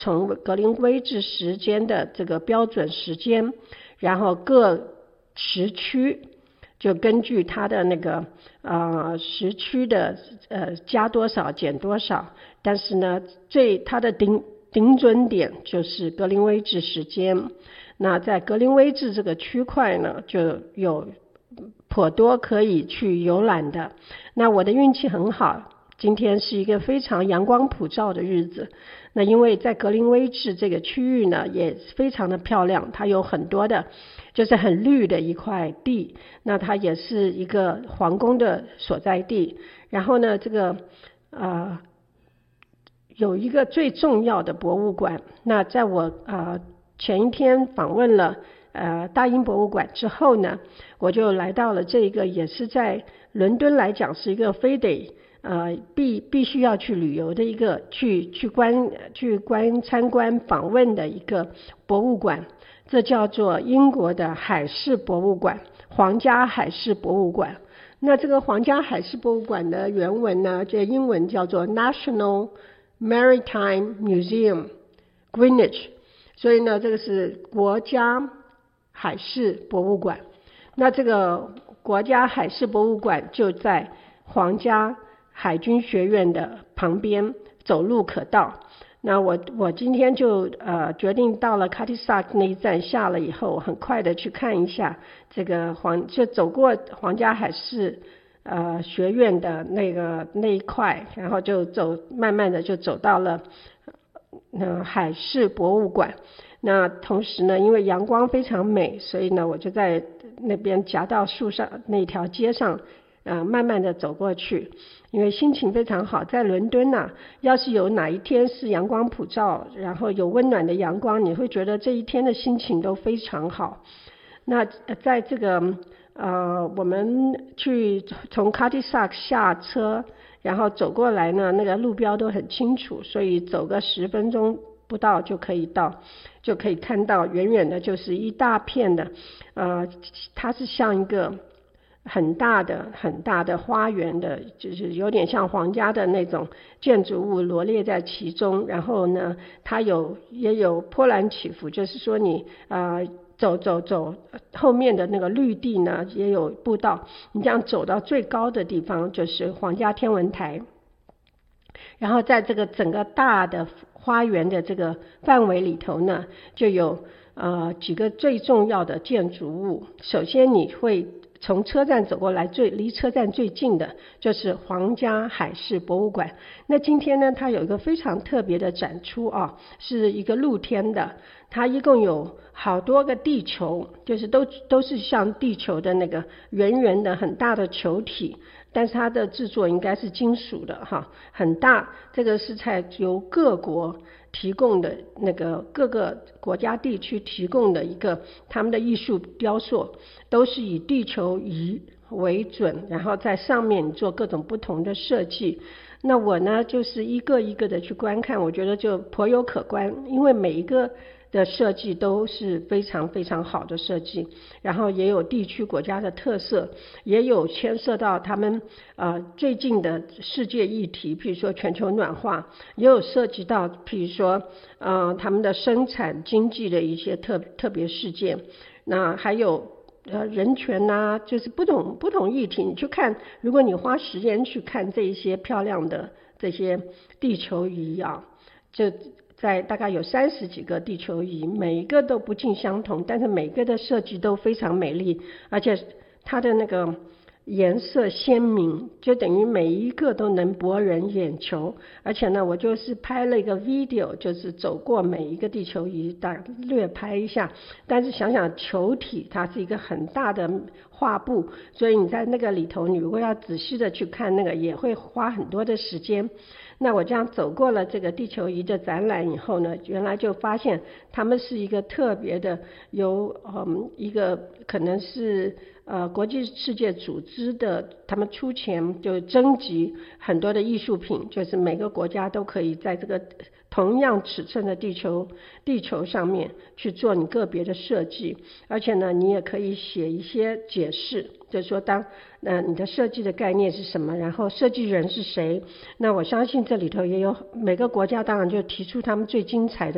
从格林威治时间的这个标准时间，然后各时区就根据它的那个时区的加多少减多少，但是呢它的顶准点就是格林威治时间。那在格林威治这个区块呢，就有颇多可以去游览的。那我的运气很好，今天是一个非常阳光普照的日子。那因为在格林威治这个区域呢也非常的漂亮，它有很多的就是很绿的一块地，那它也是一个皇宫的所在地。然后呢这个有一个最重要的博物馆，那在我前一天访问了大英博物馆之后呢，我就来到了这个也是在伦敦来讲是一个非得必须要去旅游的一个去参观访问的一个博物馆，这叫做英国的海事博物馆，皇家海事博物馆。那这个皇家海事博物馆的原文呢，这英文叫做 National Maritime Museum Greenwich， 所以呢这个是国家海事博物馆。那这个国家海事博物馆就在皇家海军学院的旁边，走路可到。那我今天就决定到了 Cutty-Sark 那一站下了以后，很快的去看一下这个就走过皇家海事学院的那一块，然后就慢慢的就走到了海事博物馆。那同时呢因为阳光非常美，所以呢我就在那边夹道树上那条街上慢慢的走过去，因为心情非常好。在伦敦要是有哪一天是阳光普照，然后有温暖的阳光，你会觉得这一天的心情都非常好。那在这个我们去从 Cutty-Sark 下车，然后走过来呢，那个路标都很清楚，所以走个10分钟不到就可以到，就可以看到远远的就是一大片的它是像一个很大的花园的，就是有点像皇家的那种建筑物罗列在其中。然后呢它也有波澜起伏，就是说你走后面的那个绿地呢也有步道，你这样走到最高的地方就是皇家天文台。然后在这个整个大的花园的这个范围里头呢，就有几个最重要的建筑物。首先你会从车站走过来，离车站最近的就是皇家海事博物馆。那今天呢它有一个非常特别的展出是一个露天的，它一共有好多个地球，就是都是像地球的那个圆圆的很大的球体，但是它的制作应该是金属的很大。这个是由各国提供的那个各个国家地区提供的一个他们的艺术雕塑，都是以地球仪为准，然后在上面做各种不同的设计。那我呢就是一个一个的去观看，我觉得就颇有可观，因为每一个的设计都是非常非常好的设计，然后也有地区国家的特色，也有牵涉到他们最近的世界议题，譬如说全球暖化，也有涉及到譬如说他们的生产经济的一些特别事件，那还有人权就是不同议题。你去看，如果你花时间去看这一些漂亮的这些地球仪就在大概有30几个地球仪，每一个都不尽相同，但是每个的设计都非常美丽，而且它的那个颜色鲜明，就等于每一个都能博人眼球。而且呢我就是拍了一个 video， 就是走过每一个地球仪略拍一下，但是想想球体它是一个很大的画布，所以你在那个里头你如果要仔细的去看那个也会花很多的时间。那我这样走过了这个地球仪的展览以后呢，原来就发现他们是一个特别的由一个可能是国际世界组织的，他们出钱就征集很多的艺术品，就是每个国家都可以在这个同样尺寸的地球上面去做你个别的设计，而且呢你也可以写一些解释，就是说你的设计的概念是什么，然后设计人是谁。那我相信这里头也有每个国家当然就提出他们最精彩的